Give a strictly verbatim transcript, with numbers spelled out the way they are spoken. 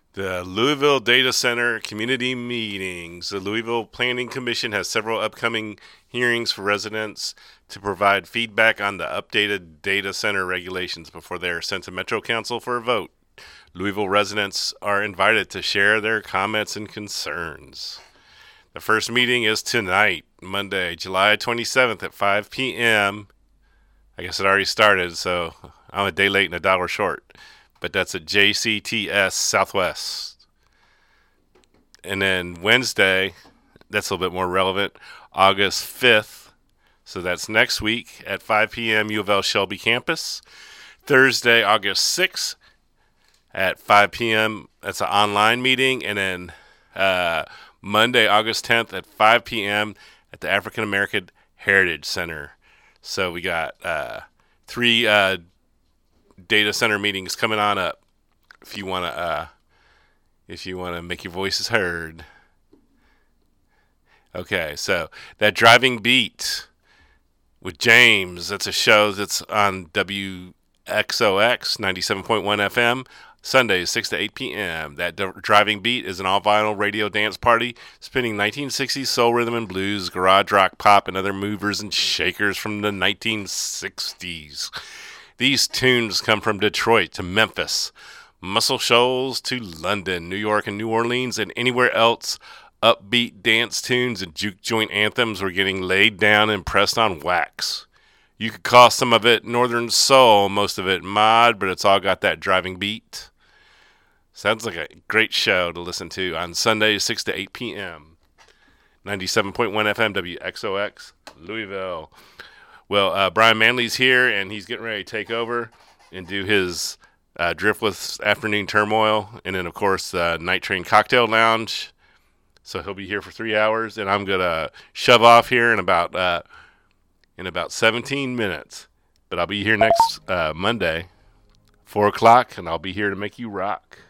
The Louisville Data Center Community Meetings. The Louisville Planning Commission has several upcoming hearings for residents to provide feedback on the updated data center regulations before they are sent to Metro Council for a vote. Louisville residents are invited to share their comments and concerns. The first meeting is tonight, Monday, July twenty-seventh at five p.m. I guess it already started, so I'm a day late and a dollar short. But that's at J C T S Southwest. And then Wednesday, that's a little bit more relevant, August fifth. So that's next week at five p.m. U of L Shelby campus. Thursday, August sixth at five p.m. That's an online meeting. And then uh, Monday, August tenth at five p.m. at the African American Heritage Center. So we got uh, three uh, data center meetings coming on up. If you want to, uh, if you want to make your voices heard. Okay, so that Driving Beat with James. That's a show that's on W X O X ninety-seven point one F M. Sundays, six to eight p.m. That D- Driving Beat is an all-vinyl radio dance party spinning nineteen sixties soul, rhythm, and blues, garage rock, pop, and other movers and shakers from the nineteen sixties. These tunes come from Detroit to Memphis, Muscle Shoals to London, New York, and New Orleans, and anywhere else. Upbeat dance tunes and juke joint anthems were getting laid down and pressed on wax. You could call some of it Northern Soul, most of it mod, but it's all got that driving beat. Sounds like a great show to listen to on Sundays, six to eight p.m. ninety-seven point one F M W X O X, Louisville. Well, uh, Brian Manley's here, and he's getting ready to take over and do his uh, Driftless Afternoon Turmoil, and then, of course, uh, Night Train Cocktail Lounge. So he'll be here for three hours, and I'm gonna shove off here in about uh, in about seventeen minutes. But I'll be here next uh, Monday, four o'clock, and I'll be here to make you rock.